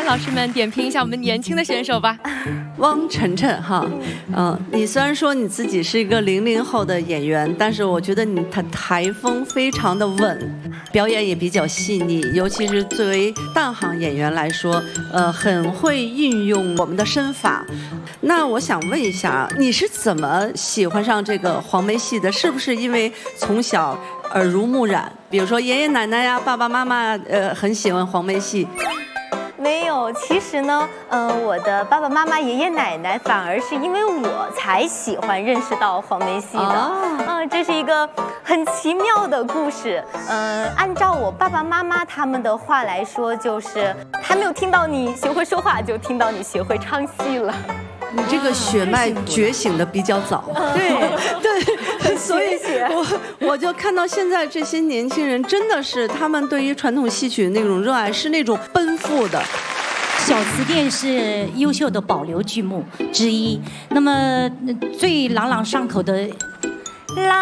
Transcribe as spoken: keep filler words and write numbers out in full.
来，老师们点评一下我们年轻的选手吧。 汪晨晨哈，嗯、呃，你虽然说你自己是一个零零后的演员，但是我觉得你的台风非常的稳，表演也比较细腻，尤其是作为旦行演员来说，呃，很会运用我们的身法。那我想问一下，你是怎么喜欢上这个黄梅戏的？是不是因为从小耳濡目染？比如说爷爷奶奶呀、爸爸妈妈，呃，很喜欢黄梅戏。 没有，其实呢，呃，我的爸爸妈妈、爷爷奶奶反而是因为我才喜欢认识到黄梅戏的。嗯、哦呃，这是一个很奇妙的故事。嗯、呃，按照我爸爸妈妈他们的话来说，就是还没有听到你学会说话，就听到你学会唱戏了。 你这个血脉觉醒的比较早，对对，所以我我就看到现在这些年轻人真的是他们对于传统戏曲的那种热爱是那种奔赴的。 小词殿是优秀的保留剧目之一，那么最朗朗上口的。